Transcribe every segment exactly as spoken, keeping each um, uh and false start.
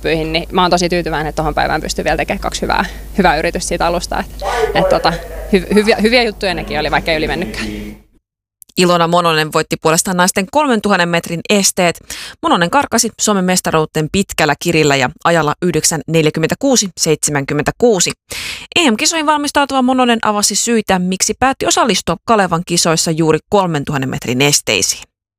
kisahyppyihin, niin mä oon tosi tyytyväinen, että tuohon päivään pystyy vielä tekemään kaksi hyvää, hyvää yritystä siitä alusta. Että, et tota, hy, hyviä, hyviä juttuja nekin oli, vaikka ei yli mennytkään. Ilona Mononen voitti puolestaan naisten kolmentuhannen metrin esteet. Mononen karkasi Suomen mestaruuteen pitkällä kirillä ja ajalla yhdeksän neljäkymmentäkuusi seitsemänkymmentäkuusi. E M-kisoihin valmistautuva Mononen avasi syitä, miksi päätti osallistua Kalevan kisoissa juuri kolmentuhannen metrin esteisiin.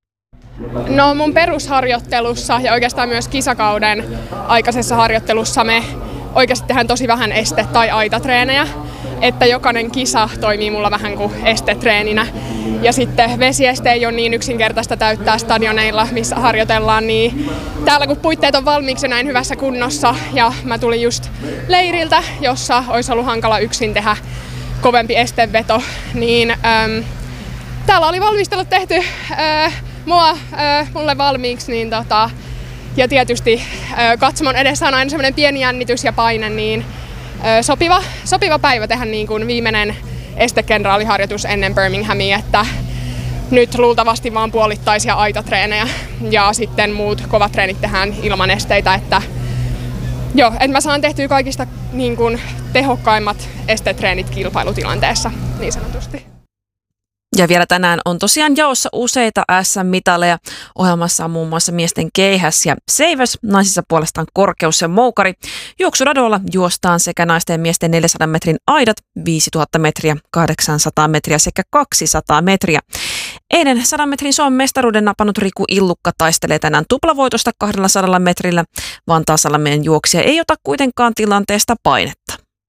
No mun perusharjoittelussa ja oikeastaan myös kisakauden aikaisessa harjoittelussa me oikeasti tehdään tosi vähän este- tai aitatreenejä. Että jokainen kisa toimii mulla vähän kuin estetreeninä. Ja sitten vesieste ei ole niin yksinkertaista täyttää stadioneilla, missä harjoitellaan, niin täällä kun puitteet on valmiiksi näin hyvässä kunnossa ja mä tulin just leiriltä, jossa olisi ollut hankala yksin tehdä kovempi esteveto, niin äm, täällä oli valmistelut tehty äh, mua, äh, mulle valmiiksi, niin tota, ja tietysti äh, katsomon edessä on aina semmoinen pieni jännitys ja paine, niin Sopiva, sopiva päivä tehdä niin kuin viimeinen estekenraaliharjoitus ennen Birminghamia, että nyt luultavasti vaan puolittaisia aitatreenejä ja sitten muut kovat treenit tehdään ilman esteitä, että joo, että mä saan tehtyä kaikista niin kuin tehokkaimmat estetreenit kilpailutilanteessa niin sanotusti. Ja vielä tänään on tosiaan jaossa useita S M-mitaleja. Ohjelmassa on muun muassa miesten keihäs ja seiväs, naisissa puolestaan korkeus ja moukari. Juoksuradoilla juostaan sekä naisten ja miesten neljänsadan metrin aidat, viisituhatta metriä, kahdeksansataa metriä sekä kaksisataa metriä. Eilen sadan metrin Suomen mestaruuden napannut Riku Illukka taistelee tänään tuplavoitosta kaksisataa metrillä. Vantaasalmen juoksija ei ota kuitenkaan tilanteesta painetta.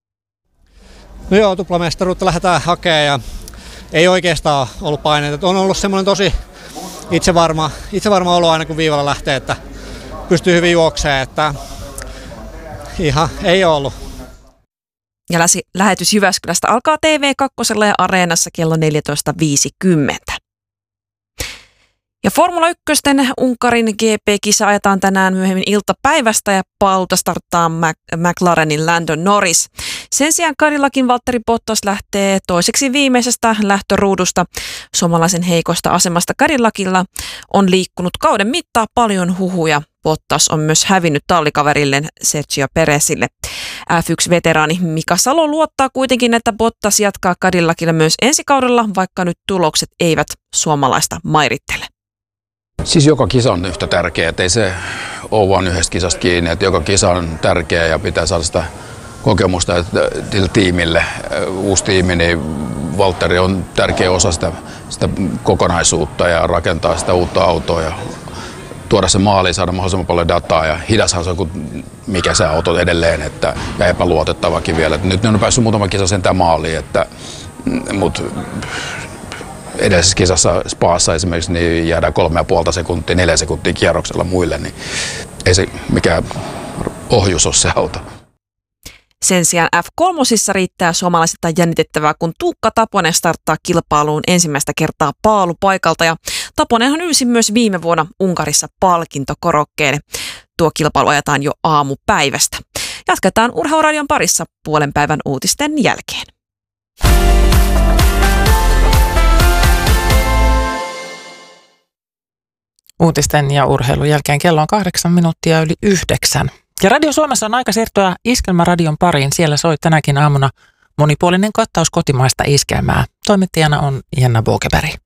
No joo, tuplamestaruutta lähdetään hakemaan ja ei oikeastaan ollut paineita. On ollut semmoinen tosi itsevarma, itsevarma olo aina kun viivalla lähtee, että pystyy hyvin juoksemaan, että ihan ei ollut. Ja lähetys Jyväskylästä alkaa T V kaksi ja Areenassa kello neljätoista viisikymmentä. Ja Formula yksi Unkarin G P-kisa ajetaan tänään myöhemmin iltapäivästä ja paalulta starttaa Mac- McLarenin Lando Norris. Sen sijaan Cadillacin Valtteri Bottas lähtee toiseksi viimeisestä lähtöruudusta. Suomalaisen heikosta asemasta Cadillacilla on liikkunut kauden mittaa paljon huhuja. Bottas on myös hävinnyt tallikaverilleen Sergio Perezille. F yksi -veteraani Mika Salo luottaa kuitenkin, että Bottas jatkaa Cadillacilla myös ensi kaudella, vaikka nyt tulokset eivät suomalaista mairittele. Siis joka kisa on yhtä tärkeä, ettei se ole vain yhdestä kisasta kiinni, että joka kisa on tärkeä ja pitää saada sitä kokemusta tälle tiimille. Uusi tiimi, niin Valtteri on tärkeä osa sitä, sitä kokonaisuutta ja rakentaa sitä uutta autoa ja tuoda se maaliin, saada mahdollisimman paljon dataa ja hidashan se on kuin mikä se auto edelleen että, ja epäluotettavakin vielä. Nyt ne on päässyt muutama kisa sentään maaliin, että, mutta edellisessä kisassa Spaassa esimerkiksi niin jäädään kolme ja puolta sekuntia, neljä sekuntia kierroksella muille, niin ei se mikään ohjus ole se auto. Sen sijaan F kolme riittää suomalaisista jännitettävää, kun Tuukka Taponen starttaa kilpailuun ensimmäistä kertaa paalupaikalta. Ja Taponenhan ylsi myös viime vuonna Unkarissa palkintokorokkeelle. Tuo kilpailu ajetaan jo aamupäivästä. Jatketaan Urheiluradion parissa puolen päivän uutisten jälkeen. Uutisten ja urheilun jälkeen kello on kahdeksan minuuttia yli yhdeksän. Ja Radio Suomessa on aika siirtyä Iskelmä-radion pariin. Siellä soi tänäkin aamuna monipuolinen kattaus kotimaista iskelmää. Toimittajana on Jenna Bogeberg.